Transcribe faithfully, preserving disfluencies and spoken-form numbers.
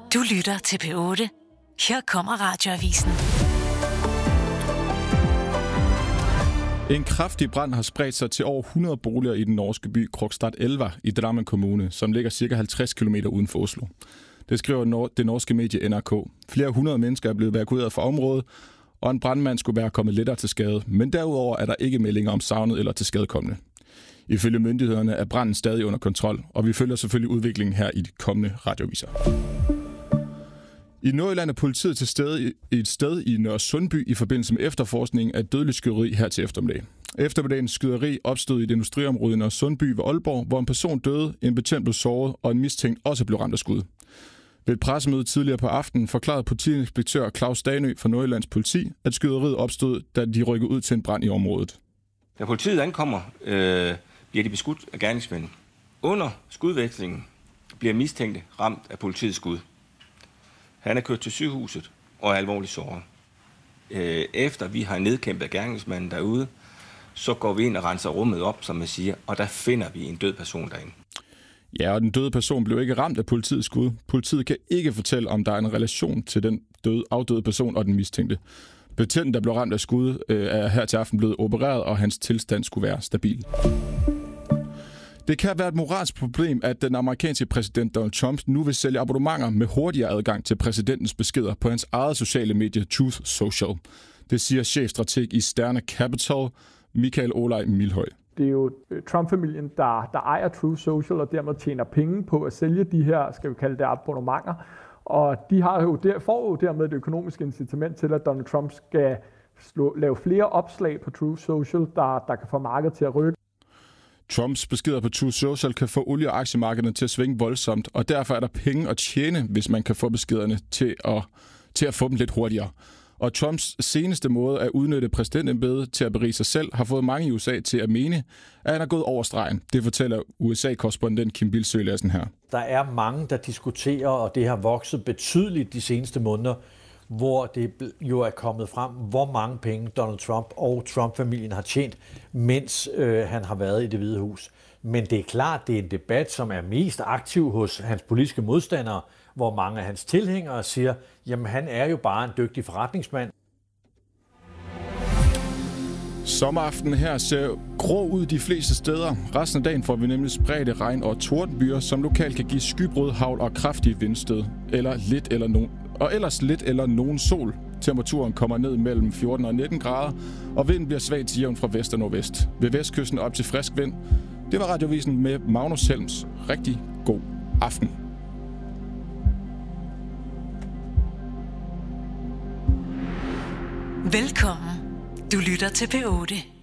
Du lytter til P otte. Her kommer Radioavisen. En kraftig brand har spredt sig til over hundrede boliger i den norske by Krokstad Elva i Drammen Kommune, som ligger ca. halvtreds kilometer uden for Oslo. Det skriver det norske medie N R K. Flere hundrede mennesker er blevet evakueret fra området, og en brandmand skulle være kommet lettere til skade, men derudover er der ikke meldinger om savnet eller til skadekomne. Ifølge myndighederne er branden stadig under kontrol, og vi følger selvfølgelig udviklingen her i de kommende radioaviser. I Nordjylland er politiet til stede i et sted i Nørre Sundby i forbindelse med efterforskningen af et dødeligt skyderi her til eftermiddag. Eftermiddagens skyderi opstod i et industriområde i Nørre Sundby ved Aalborg, hvor en person døde, en betjent blev såret og en mistænkt også blev ramt af skud. Ved et pressemøde tidligere på aftenen forklarede politiinspektør Claus Stanø fra Nordjyllands politi, at skyderiet opstod, da de rykkede ud til en brand i området. Da politiet ankommer, øh, bliver de beskudt af gerningsmænd. Under skudvekslingen bliver mistænkte ramt af politiets skud. Han er kørt til sygehuset og er alvorligt såret. Efter vi har nedkæmpet gerningsmanden derude, så går vi ind og renser rummet op, som man siger, og der finder vi en død person derinde. Ja, og den døde person blev ikke ramt af politiets skud. Politiet kan ikke fortælle, om der er en relation til den døde, afdøde person og den mistænkte. Betjenten, der blev ramt af skud, er her til aften blevet opereret, og hans tilstand skulle være stabil. Det kan være et moralsk problem, at den amerikanske præsident Donald Trump nu vil sælge abonnementer med hurtigere adgang til præsidentens beskeder på hans eget sociale medie Truth Social. Det siger chefstrateg i Sterne Capital, Michael Olaj Milhøj. Det er jo Trump-familien, der, der ejer Truth Social og dermed tjener penge på at sælge de her, skal vi kalde det, abonnementer. Og de har jo der, får jo dermed et økonomisk incitament til, at Donald Trump skal slå, lave flere opslag på Truth Social, der, der kan få markedet til at rykke. Trumps beskeder på Truth Social kan få olie- og aktiemarkederne til at svinge voldsomt, og derfor er der penge at tjene, hvis man kan få beskederne til at, til at få dem lidt hurtigere. Og Trumps seneste måde at udnytte præsidentembedet til at berige sig selv, har fået mange i U S A til at mene, at han er gået over stregen. Det fortæller U S A-korrespondent Kim Bildsøe Lassen her. Der er mange, der diskuterer, og det har vokset betydeligt de seneste måneder, hvor det jo er kommet frem, hvor mange penge Donald Trump og Trump-familien har tjent, mens øh, han har været i Det Hvide Hus. Men det er klart, det er en debat, som er mest aktiv hos hans politiske modstandere, hvor mange af hans tilhængere siger, jamen han er jo bare en dygtig forretningsmand. Sommeraften her ser grå ud de fleste steder. Resten af dagen får vi nemlig spredte regn- og tordenbyer, som lokalt kan give skybrud, hagl og kraftige vindstød. Eller lidt eller nogen. Og ellers lidt eller nogen sol. Temperaturen kommer ned mellem fjorten og nitten grader, og vinden bliver svagt til jævn fra vest og nordvest. Ved vestkysten op til frisk vind. Det var Radioavisen med Magnus Helms. Rigtig god aften. Velkommen. Du lytter til P otte.